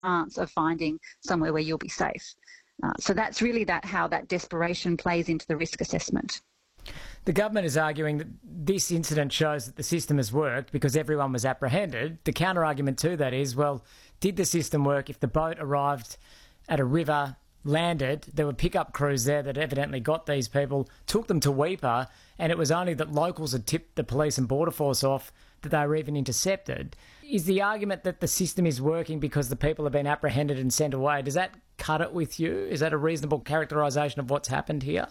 chance of finding somewhere where you'll be safe. So that's really how that desperation plays into the risk assessment. The government is arguing that this incident shows that the system has worked because everyone was apprehended. The counter-argument to that is, well, did the system work if the boat arrived at a river, landed, there were pickup crews there that evidently got these people, took them to Weipa, and it was only that locals had tipped the police and border force off that they were even intercepted? Is the argument that the system is working because the people have been apprehended and sent away, does that cut it with you? Is that a reasonable characterisation of what's happened here?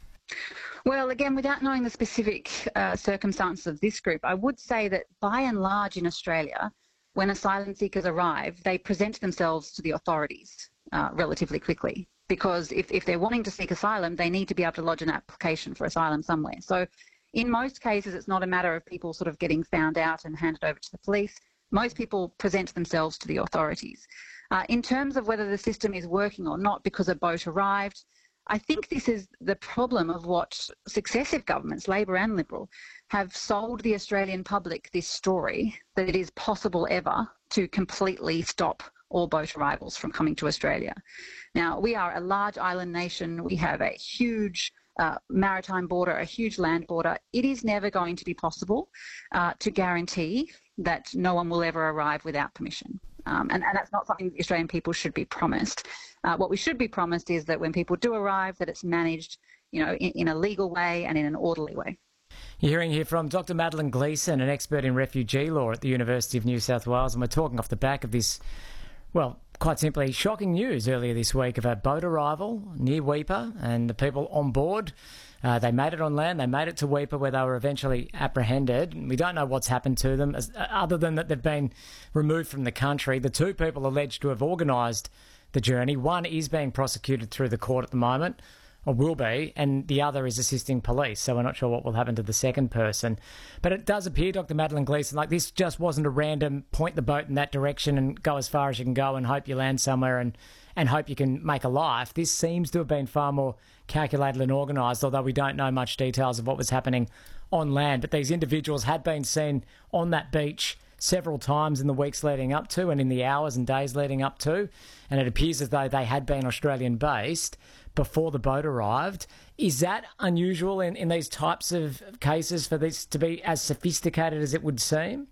Well, again, without knowing the specific circumstances of this group, I would say that by and large in Australia, when asylum seekers arrive, they present themselves to the authorities relatively quickly, because if they're wanting to seek asylum, they need to be able to lodge an application for asylum somewhere. So in most cases, it's not a matter of people sort of getting found out and handed over to the police. Most people present themselves to the authorities. In terms of whether the system is working or not because a boat arrived, I think this is the problem of what successive governments, Labor and Liberal, have sold the Australian public this story that it is possible ever to completely stop all boat arrivals from coming to Australia. Now, we are a large island nation. We have a huge maritime border, a huge land border. It is never going to be possible to guarantee that no one will ever arrive without permission. And that's not something the Australian people should be promised. What we should be promised is that when people do arrive, that it's managed, in a legal way and in an orderly way. You're hearing here from Dr. Madeleine Gleeson, an expert in refugee law at the University of New South Wales, and we're talking off the back of this, well, quite simply, shocking news earlier this week of a boat arrival near Weipa and the people on board. They made it on land, they made it to Weipa where they were eventually apprehended. We don't know what's happened to them, other than that they've been removed from the country. The two people alleged to have organised the journey, one is being prosecuted through the court at the moment, or will be, and the other is assisting police, so we're not sure what will happen to the second person. But it does appear, Dr. Madeleine Gleeson, like this just wasn't a random point the boat in that direction and go as far as you can go and hope you land somewhere and hope you can make a life. This seems to have been far more calculated and organised, although we don't know much details of what was happening on land. But these individuals had been seen on that beach several times in the weeks leading up to and in the hours and days leading up to, and it appears as though they had been Australian-based before the boat arrived. Is that unusual in these types of cases for this to be as sophisticated as it would seem?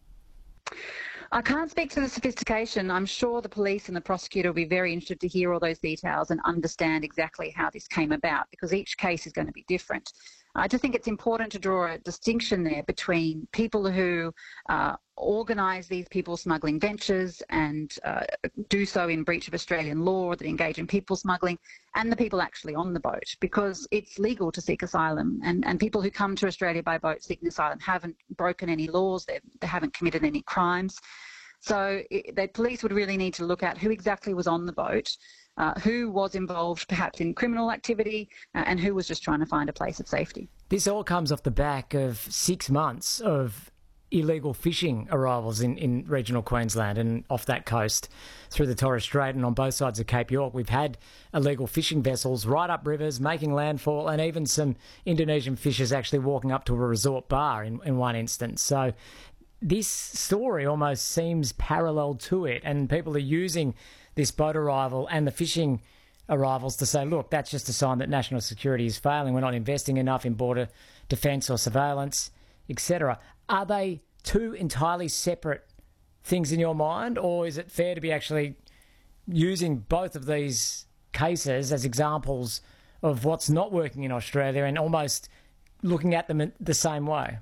I can't speak to the sophistication. I'm sure the police and the prosecutor will be very interested to hear all those details and understand exactly how this came about, because each case is going to be different. I just think it's important to draw a distinction there between people who organise these people smuggling ventures and do so in breach of Australian law, that engage in people smuggling, and the people actually on the boat, because it's legal to seek asylum, and people who come to Australia by boat seeking asylum haven't broken any laws, they haven't committed any crimes. So the police would really need to look at who exactly was on the boat, who was involved perhaps in criminal activity, and who was just trying to find a place of safety. This all comes off the back of 6 months of illegal fishing arrivals in regional Queensland and off that coast through the Torres Strait and on both sides of Cape York. We've had illegal fishing vessels right up rivers, making landfall, and even some Indonesian fishers actually walking up to a resort bar in one instance. So this story almost seems parallel to it, and people are using this boat arrival and the fishing arrivals to say, look, that's just a sign that national security is failing. We're not investing enough in border defence or surveillance, etc. Are they two entirely separate things in your mind, or is it fair to be actually using both of these cases as examples of what's not working in Australia and almost looking at them in the same way?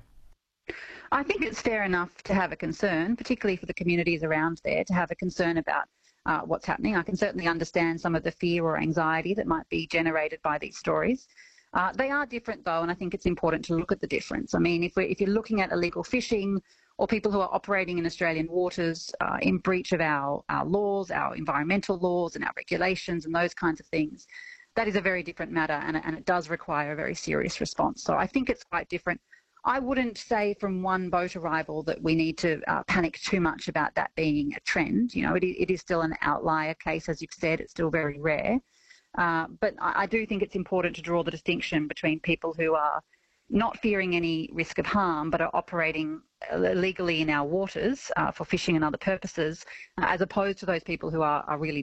I think it's fair enough to have a concern, particularly for the communities around there, to have a concern about what's happening. I can certainly understand some of the fear or anxiety that might be generated by these stories. They are different, though, and I think it's important to look at the difference. I mean, if you're looking at illegal fishing or people who are operating in Australian waters in breach of our laws, our environmental laws and our regulations and those kinds of things, that is a very different matter, and it does require a very serious response. So I think it's quite different. I wouldn't say from one boat arrival that we need to panic too much about that being a trend. You know, it is still an outlier case, as you've said. It's still very rare. But I do think it's important to draw the distinction between people who are not fearing any risk of harm, but are operating illegally in our waters for fishing and other purposes, as opposed to those people who are really